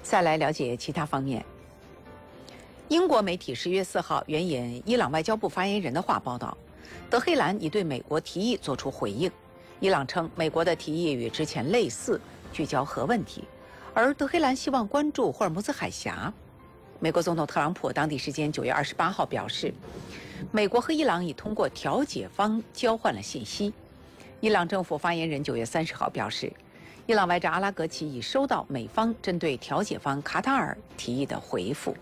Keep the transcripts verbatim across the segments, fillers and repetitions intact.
再来了解其他方面。英国媒体十月四号援引伊朗外交部发言人的话报道，德黑兰已对美国提议作出回应。伊朗称，美国的提议与之前类似，聚焦核问题，而德黑兰希望关注霍尔木兹海峡。美国总统特朗普当地时间九月二十八号表示，美国和伊朗已通过调解方交换了信息。伊朗政府发言人九月三十号表示，伊朗外长阿拉格齐已收到美方针对调解方卡塔尔提议的回复。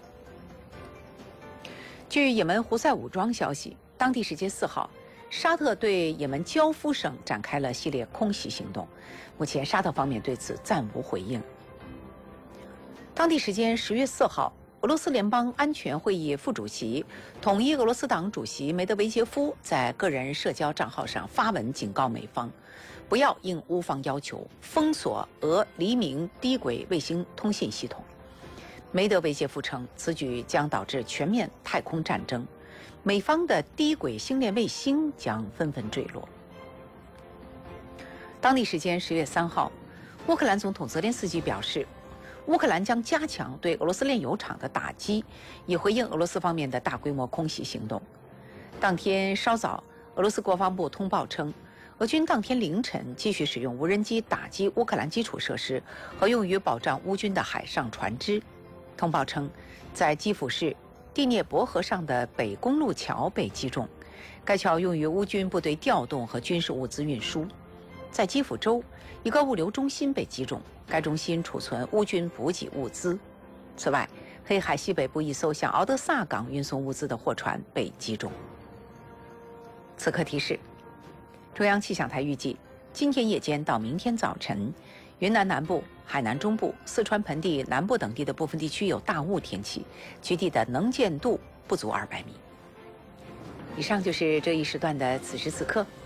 据也门胡塞武装消息，当地时间四号，沙特对也门焦夫省展开了系列空袭行动，目前沙特方面对此暂无回应。当地时间十月四号，俄罗斯联邦安全会议副主席、统一俄罗斯党主席梅德韦杰夫在个人社交账号上发文警告美方，不要应乌方要求封锁俄黎明低轨卫星通信系统。梅德韦杰夫称，此举将导致全面太空战争，美方的低轨星链卫星将纷纷坠落。当地时间十月三号，乌克兰总统泽连斯基表示，乌克兰将加强对俄罗斯炼油厂的打击，以回应俄罗斯方面的大规模空袭行动。当天稍早，俄罗斯国防部通报称，俄军当天凌晨继续使用无人机打击乌克兰基础设施和用于保障乌军的海上船只。通报称，在基辅市第聂伯河上的北公路桥被击中，该桥用于乌军部队调动和军事物资运输。在基辅州，一个物流中心被击中，该中心储存乌军补给物资。此外，黑海西北部一艘向敖德萨港运送物资的货船被击中。此刻提示：中央气象台预计，今天夜间到明天早晨，云南南部、海南中部、四川盆地南部等地的部分地区有大雾天气，局地的能见度不足二百米。以上就是这一时段的此时此刻。